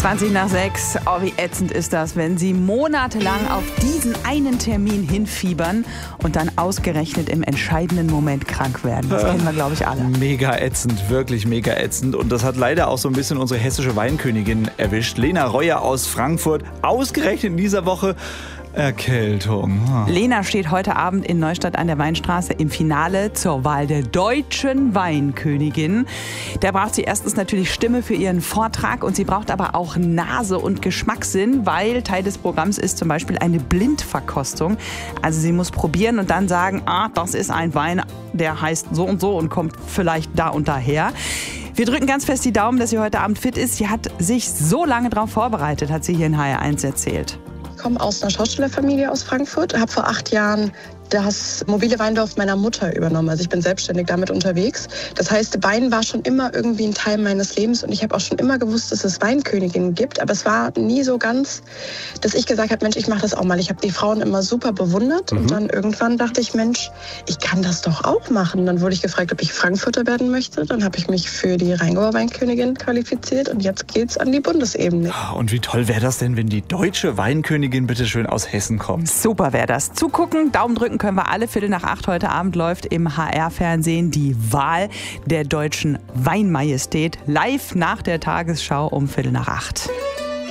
20 nach 6. Oh, wie ätzend ist das, wenn Sie monatelang auf diesen einen Termin hinfiebern und dann ausgerechnet im entscheidenden Moment krank werden. Das kennen wir, glaube ich, alle. Mega ätzend, wirklich mega ätzend. Und das hat leider auch so ein bisschen unsere hessische Weinkönigin erwischt. Lena Reuer aus Frankfurt, ausgerechnet in dieser Woche Erkältung. Lena steht heute Abend in Neustadt an der Weinstraße im Finale zur Wahl der deutschen Weinkönigin. Da braucht sie erstens natürlich Stimme für ihren Vortrag und sie braucht aber auch Nase und Geschmackssinn, weil Teil des Programms ist zum Beispiel eine Blindverkostung. Also sie muss probieren und dann sagen, das ist ein Wein, der heißt so und kommt vielleicht da und daher. Wir drücken ganz fest die Daumen, dass sie heute Abend fit ist. Sie hat sich so lange darauf vorbereitet, hat sie hier in HR1 erzählt. Ich komme aus einer Schauspielerfamilie aus Frankfurt, habe vor 8 Jahren das mobile Weindorf meiner Mutter übernommen. Also ich bin selbstständig damit unterwegs. Das heißt, Wein war schon immer irgendwie ein Teil meines Lebens und ich habe auch schon immer gewusst, dass es Weinköniginnen gibt. Aber es war nie so ganz, dass ich gesagt habe, Mensch, ich mache das auch mal. Ich habe die Frauen immer super bewundert und dann irgendwann dachte ich, Mensch, ich kann das doch auch machen. Dann wurde ich gefragt, ob ich Frankfurter werden möchte. Dann habe ich mich für die Rheingauer Weinkönigin qualifiziert und jetzt geht's an die Bundesebene. Und wie toll wäre das denn, wenn die deutsche Weinkönigin bitte schön aus Hessen kommt? Super wäre das. Zugucken, Daumen drücken können wir alle. 7:45 heute Abend läuft im HR-Fernsehen die Wahl der deutschen Weinmajestät live nach der Tagesschau um 7:45.